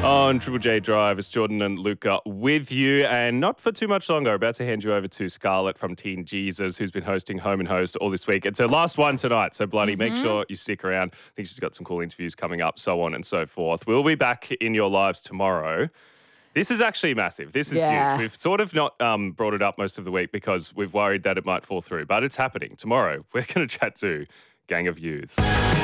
On Triple J Drive, it's Jordan and Luca with you, and not for too much longer. About to hand you over to Scarlett from Teen Jesus, who's been hosting Home and Host all this week. It's her last one tonight, so bloody make sure you stick around. I think she's got some cool interviews coming up, so on and so forth. We'll be back in your lives tomorrow. This is actually massive. This is huge. We've sort of not brought it up most of the week because we've worried that it might fall through, but it's happening. Tomorrow, we're going to chat to Gang of Youths.